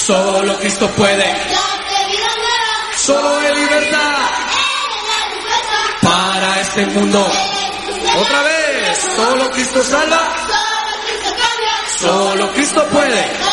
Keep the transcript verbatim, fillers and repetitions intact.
Solo Cristo puede. Solo hay libertad para este mundo. Otra vez, solo Cristo salva. Solo Cristo puede.